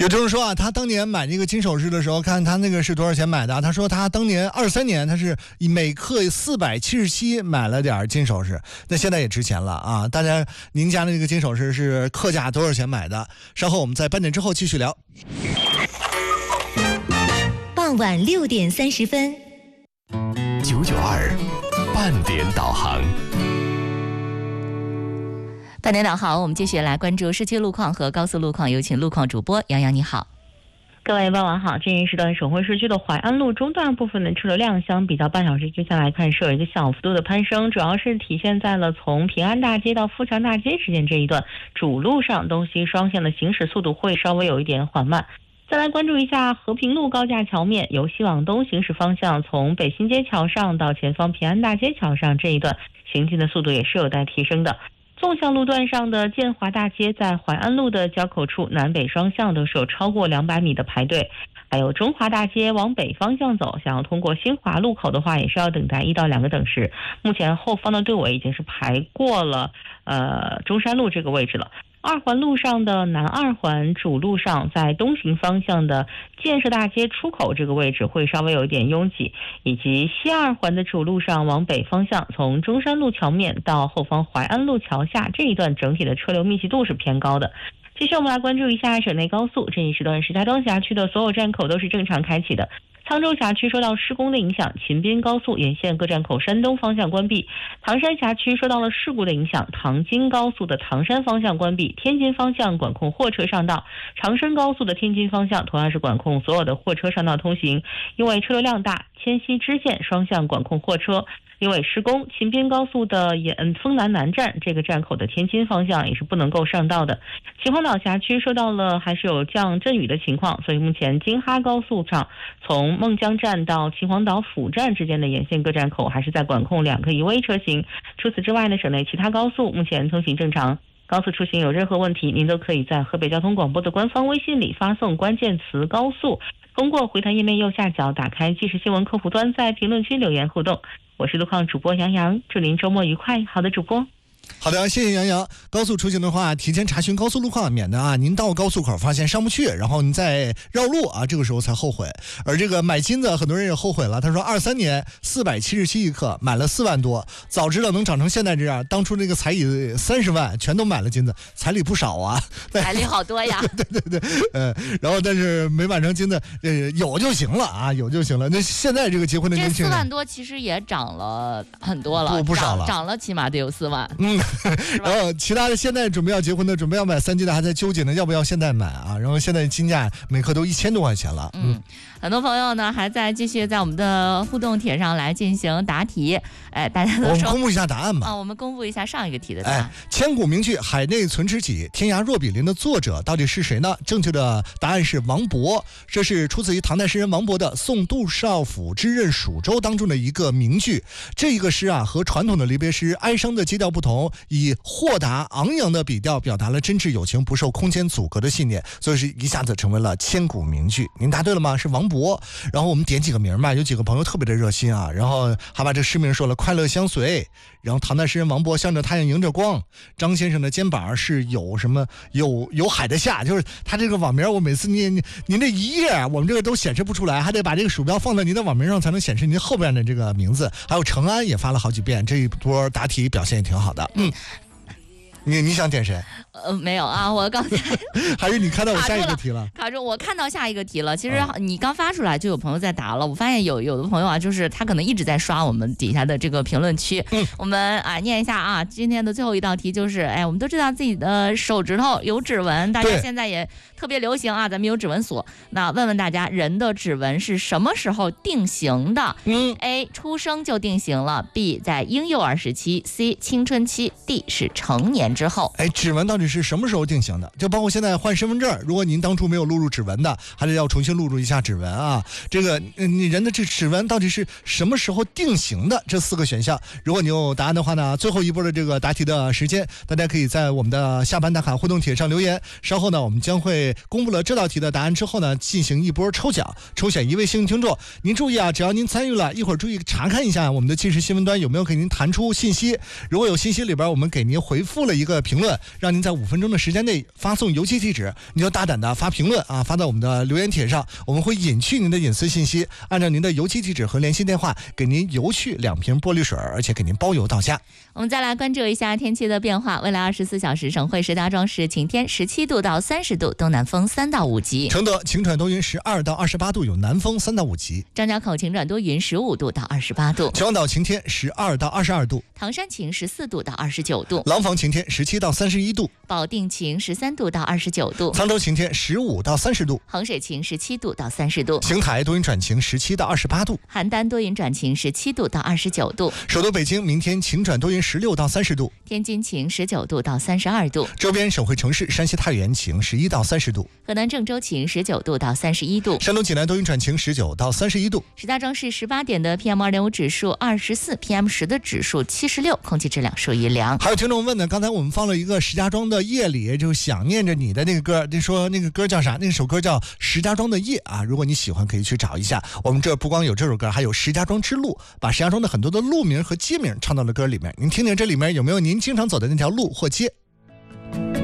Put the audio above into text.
有听众说啊，他当年买这个金首饰的时候，看他那个是多少钱买的？他说他当年23年，他是以每克477买了点金首饰，那现在也值钱了啊！大家，您家的这个金首饰是克价多少钱买的？稍后我们在半点之后继续聊。 傍晚6点30分 ，992半点导航。 半点导航，我们继续来关注市区路况和高速路况，有请路况主播杨洋，你好。 各位傍晚好，这一时段省会市区的淮安路中段部分的车流量相比较半小时之前来看是有一个小幅度的攀升，主要是体现在了从平安大街到富强大街之间这一段主路上东西双向的行驶速度会稍微有一点缓慢。再来关注一下和平路高架桥面由西往东行驶方向，从北新街桥上到前方平安大街桥上这一段行进的速度也是有待提升的。纵向路段上的建华大街在淮安路的交口处南北双向都是有超过200米的排队，还有中华大街往北方向走，想要通过新华路口的话也是要等待1到2个等时，目前后方的队尾已经是排过了中山路这个位置了。二环路上的南二环主路上，在东行方向的建设大街出口这个位置会稍微有一点拥挤，以及西二环的主路上往北方向，从中山路桥面到后方淮安路桥下这一段整体的车流密集度是偏高的。接着我们来关注一下省内高速，这一时段石家庄辖区的所有站口都是正常开启的。沧州辖区受到施工的影响，秦滨高速沿线各站口山东方向关闭；唐山辖区受到了事故的影响，唐津高速的唐山方向关闭，天津方向管控货车上道；长深高速的天津方向同样是管控所有的货车上道通行，因为车流量大，迁西支线双向管控货车。因为施工，秦滨高速的丰南南站这个站口的天津方向也是不能够上道的。秦皇岛辖区受到了还是有降阵雨的情况，所以目前京哈高速上从孟江站到秦皇岛府站之间的沿线各站口还是在管控2个移位车型。除此之外呢，省内其他高速目前通行正常。高速出行有任何问题，您都可以在河北交通广播的官方微信里发送关键词高速，通过回弹页面右下角打开即时新闻客户端，在评论区留言互动。我是路况主播杨洋，祝您周末愉快。好的，主播。 好的，谢谢杨洋。高速出行的话，提前查询高速路况，免得啊您到高速口发现上不去，然后您再绕路啊，这个时候才后悔。而这个买金子，很多人也后悔了。他说23年477一克，买了4万多，早知道能长成现在这样，当初那个彩礼30万全都买了金子，彩礼不少啊， 彩礼好多呀。 对，然后但是没买成金子，有就行了啊，有就行了。那现在这个结婚的年轻人， 这4万多其实也涨了很多了， 不少了， 涨了起码得有4万。 然后其他的现在准备要结婚的，准备要买3金的还在纠结呢，要不要现在买啊？然后现在金价每克都1000多块钱了。 很多朋友呢还在继续在我们的互动帖上来进行答题。大家都说我们公布一下答案吧。 我们公布一下上一个题的答案。 千古名句《海内存知己，天涯若比邻》的作者到底是谁呢？正确的答案是王勃，这是出自于唐代诗人王勃的《送杜少府之任蜀州》当中的一个名句。这一个诗啊，和传统的离别诗哀伤的基调不同，以豁达昂扬的笔调表达了真挚友情不受空间阻隔的信念，所以是一下子成为了千古名句。您答对了吗？是王勃。然后我们点几个名嘛，有几个朋友特别的热心啊，然后还把这诗名说了，快乐相随。然后唐代诗人王勃向着太阳迎着光，张先生的肩膀是有什么有海的下，就是他这个网名，我每次您这一页我们这个都显示不出来，还得把这个鼠标放在您的网名上才能显示您后边的这个名字。还有程安也发了好几遍，这一波答题表现也挺好的。你想点谁？ 没有啊，我刚才还是你看到我下一个题了？ 卡住，我看到下一个题了。其实你刚发出来就有朋友在答了，我发现有的朋友啊，就是他可能一直在刷我们底下的这个评论区。我们念一下啊，今天的最后一道题就是，我们都知道自己的手指头有指纹，大家现在也特别流行啊，咱们有指纹锁。那问问大家，人的指纹是什么时候定型的？A. 出生就定型了 ，B. 在婴幼儿时期 ，C. 青春期 ，D. 是成年之后。 指纹到底是什么时候定型的？就包括现在换身份证，如果您当初没有录入指纹的，还得要重新录入一下指纹啊。这个你人的这指纹到底是什么时候定型的？这4个选项，如果你有答案的话呢，最后一波的这个答题的时间，大家可以在我们的下班打卡互动帖上留言。稍后呢，我们将会公布了这道题的答案之后呢，进行一波抽奖，抽选1位幸运听众。您注意啊，只要您参与了，一会儿注意查看一下我们的即时新闻端有没有给您弹出信息。如果有信息里边我们给您回复了一一个评论，让您在5分钟的时间内发送邮寄地址，你就大胆的发评论啊，发到我们的留言帖上，我们会隐去您的隐私信息，按照您的邮寄地址和联系电话给您邮去2瓶玻璃水，而且给您包邮到家。 我们再来关注一下天气的变化。未来24小时，省会石家庄市晴天，17度到30度，东南风3到5级； 承德晴转多云，12到28度，有南风3到5级； 张家口晴转多云，15度到28度； 秦皇岛晴天，12到22度； 唐山晴，14度到29度； 廊坊晴天，17到31度； 保定晴，13度到29度； 沧州晴天，15到30度； 衡水晴，17度到30度； 邢台多云转晴，17到28度； 邯郸多云转晴，17度到29度； 首都北京明天晴转多云，16到30度； 天津晴，19度到32度； 周边省会城市山西太原晴，11到30度； 河南郑州晴，19度到31度； 山东济南多云转晴，19到31度； 石家庄市18点的 PM2.5 指数24， PM10的指数76，空气质量属于良。 还有听众问呢，刚才我们放了一个石家庄的夜里，就想念着你的那个歌，你说那个歌叫啥？那首歌叫《石家庄的夜》啊，如果你喜欢可以去找一下。我们这不光有这首歌，还有石家庄之路，把石家庄的很多的路名和街名唱到了歌里面。您听听这里面有没有您经常走的那条路或街？